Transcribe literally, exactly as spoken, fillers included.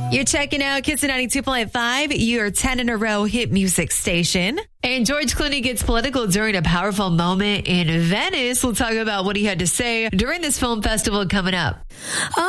You're checking out Kiss ninety-two point five, your ten in a row hit music station. And George Clooney gets political during a powerful moment in Venice. We'll talk about what he had to say during this film festival coming up.